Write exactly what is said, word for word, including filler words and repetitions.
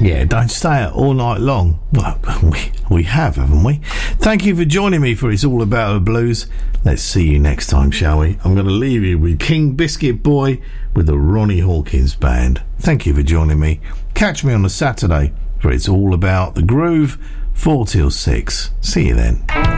Yeah, don't stay out all night long. Well, we, we have, haven't we? Thank you for joining me for It's All About the Blues. Let's see you next time, shall we? I'm going to leave you with King Biscuit Boy with the Ronnie Hawkins Band. Thank you for joining me. Catch me on a Saturday for It's All About the Groove, four till six. See you then.